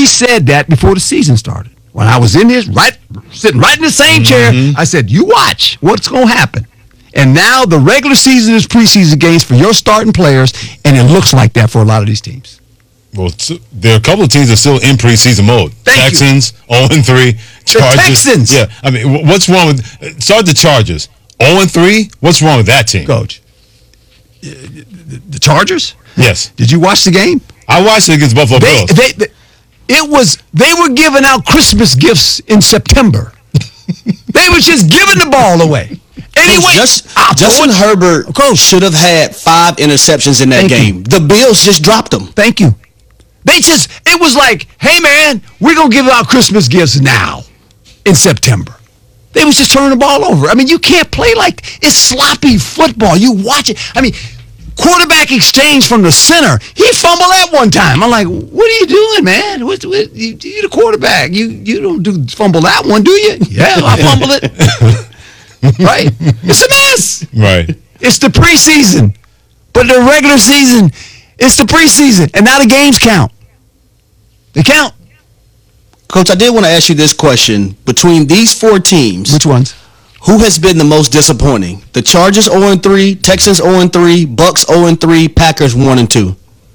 said that before the season started. When I was in this, sitting right in the same chair, I said, you watch what's going to happen. And now the regular season is preseason games for your starting players, and it looks like that for a lot of these teams. Well, there are a couple of teams that are still in preseason mode. Texans, 0-3. Chargers. The Texans. Yeah, I mean, what's wrong with... Start the Chargers. 0-3? What's wrong with that team? Coach. The Chargers? Yes. Did you watch the game? I watched it against Buffalo Bills. They were giving out Christmas gifts in September. They was just giving the ball away. Anyway, Justin Herbert should have had 5 interceptions in that game. The Bills just dropped them. Thank you. It was like, hey man, we're going to give out Christmas gifts now in September. They was just turning the ball over. I mean, you can't play like, it's sloppy football. You watch it. I mean, quarterback exchange from the center. He fumbled that one time. I'm like, what are you doing, man? You're the quarterback. You don't fumble that one, do you? Yeah, I fumbled it. Right? It's a mess. Right. It's the preseason. But the regular season, it's the preseason. And now the games count. They count. Coach, I did want to ask you this question. Between these 4 teams. Which ones? Who has been the most disappointing? The Chargers 0-3, Texans 0-3, Bucks 0-3, Packers 1-2.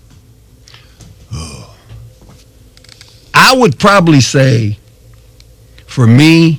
I would probably say, for me,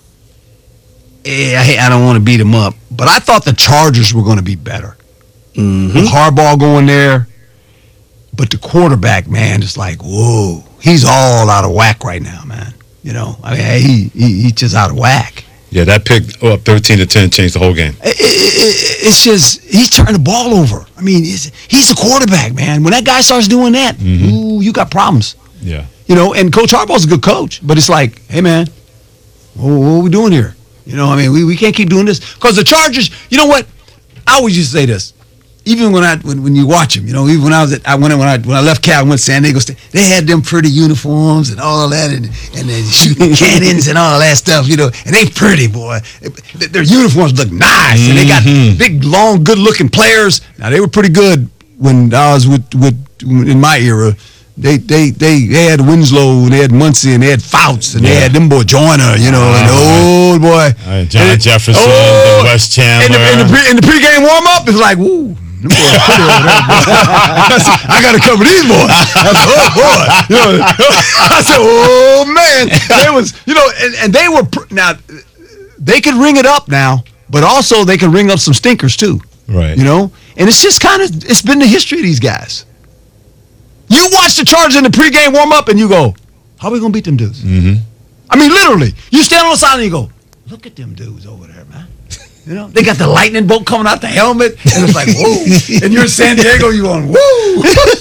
I don't want to beat them up, but I thought the Chargers were going to be better. With Harbaugh going there, but the quarterback, man, is like, whoa, he's all out of whack right now, man. You know, I mean, he's just out of whack. Yeah, that pick up 13-10 changed the whole game. It's just, he's turning the ball over. I mean, he's a quarterback, man. When that guy starts doing that, ooh, you got problems. Yeah. You know, and Coach Harbaugh's a good coach, but it's like, hey, man, what are we doing here? You know, I mean, we can't keep doing this. Because the Chargers, you know what? I always used to say this. Even when you watch them, you know, even when I left Cal and went to San Diego State, they had them pretty uniforms and all that, and they shooting cannons and all that stuff, you know, and they pretty, boy. Their uniforms look nice, and they got big, long, good-looking players. Now they were pretty good when I was in my era. They had Winslow, and they had Muncie, and they had Fouts, and they had them boy Joyner, you know, and the old boy John Jefferson, and Wes Chandler. In the pregame warm up, it's like, woo. I got to cover these boys. I said, oh boy, you know, I said, oh man, they was, you know, and they were now they could ring it up now, but also they can ring up some stinkers too, right? You know, and it's just it's been the history of these guys. You watch the Chargers in the pregame warm up, and you go, how are we gonna beat them dudes? I mean, literally, you stand on the side and you go, look at them dudes over there, man. You know, they got the lightning bolt coming out the helmet, and it's like, whoa. And you're in San Diego, you're going, whoa.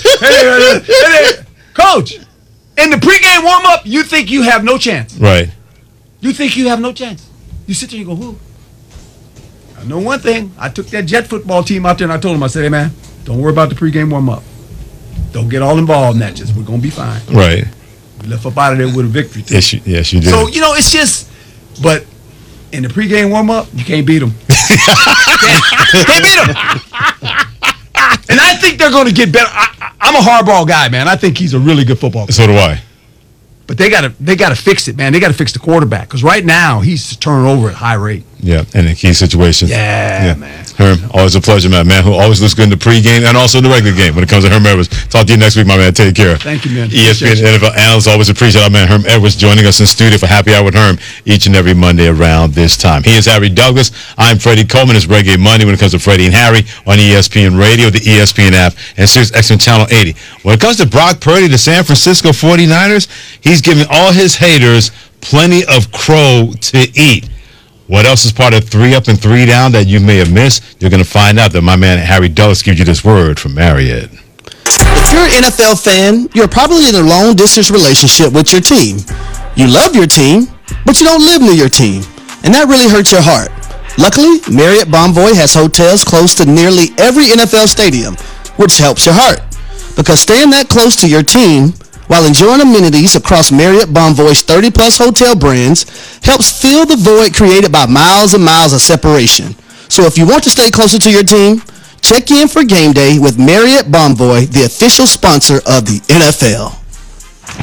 Coach, in the pregame warm-up, you think you have no chance. Right. You think you have no chance. You sit there and you go, who? I know one thing. I took that Jet football team out there, and I told them, I said, hey, man, don't worry about the pregame warm-up. Don't get all involved in that. Just, we're going to be fine. Right. We left up out of there with a victory, too. Yes, you did. So, you know, it's just, but in the pregame warm-up, you can't beat them. Can't beat them. And I think they're going to get better. I'm a Harbaugh guy, man. I think he's a really good football player. So do I. But they gotta fix it, man. They got to fix the quarterback. Because right now, he's turning over at a high rate. Yeah, and in key situations. Yeah, man. Herm, always a pleasure, man who always looks good in the pregame and also in the regular game when it comes to Herm Edwards. Talk to you next week, my man. Take care. Thank you, man. ESPN NFL analysts always appreciate our man Herm Edwards joining us in studio for Happy Hour with Herm each and every Monday around this time. He is Harry Douglas. I'm Freddie Coleman. It's Reggae Monday when it comes to Freddie and Harry on ESPN Radio, the ESPN app, and Sirius XM Channel 80. When it comes to Brock Purdy, the San Francisco 49ers, he's giving all his haters plenty of crow to eat. What else is part of 3 Up and 3 Down that you may have missed? You're going to find out that my man Harry Douglas gives you this word from Marriott. If you're an NFL fan, you're probably in a long-distance relationship with your team. You love your team, but you don't live near your team, and that really hurts your heart. Luckily, Marriott Bonvoy has hotels close to nearly every NFL stadium, which helps your heart. Because staying that close to your team while enjoying amenities across Marriott Bonvoy's 30-plus hotel brands helps fill the void created by miles and miles of separation. So if you want to stay closer to your team, check in for game day with Marriott Bonvoy, the official sponsor of the NFL.